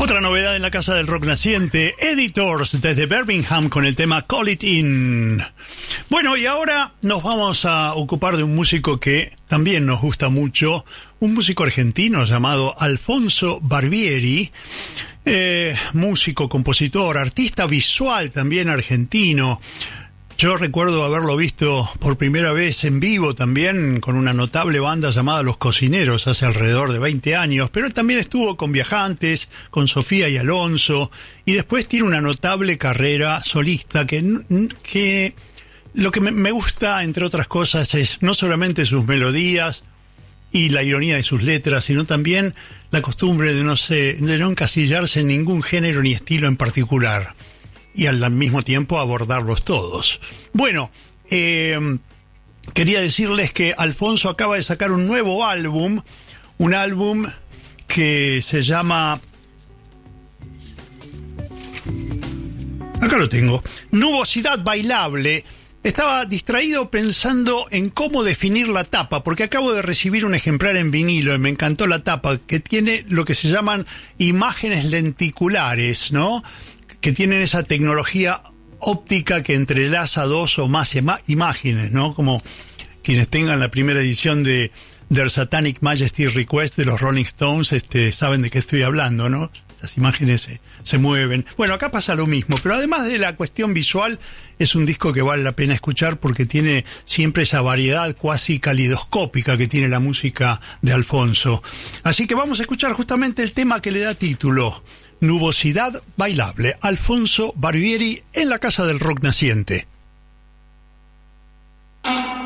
Otra novedad en la Casa del Rock Naciente, Editors desde Birmingham con el tema Call It In. Bueno, y ahora nos vamos a ocupar de un músico que también nos gusta mucho, un músico argentino llamado Alfonso Barbieri, músico, compositor, artista visual también argentino. Yo recuerdo haberlo visto por primera vez en vivo también con una notable banda llamada Los Cocineros hace alrededor de 20 años, pero él también estuvo con Viajantes, con Sofía y Alonso, y después tiene una notable carrera solista que lo que me gusta, entre otras cosas, es no solamente sus melodías y la ironía de sus letras, sino también la costumbre de no encasillarse en ningún género ni estilo en particular, y al mismo tiempo abordarlos todos. Bueno, quería decirles que Alfonso acaba de sacar un nuevo álbum, un álbum que se llama... Acá lo tengo, Nubosidad Bailable. Estaba distraído pensando en cómo definir la tapa, porque acabo de recibir un ejemplar en vinilo y me encantó la tapa, que tiene lo que se llaman imágenes lenticulares, ¿no?, que tienen esa tecnología óptica que entrelaza dos o más imágenes, ¿no? Como quienes tengan la primera edición de Their Satanic Majesty Request de los Rolling Stones, saben de qué estoy hablando, ¿no? Las imágenes se mueven. Bueno, acá pasa lo mismo, pero además de la cuestión visual, es un disco que vale la pena escuchar porque tiene siempre esa variedad cuasi calidoscópica que tiene la música de Alfonso. Así que vamos a escuchar justamente el tema que le da título, Nubosidad Bailable, Alfonso Barbieri en la Casa del Rock Naciente.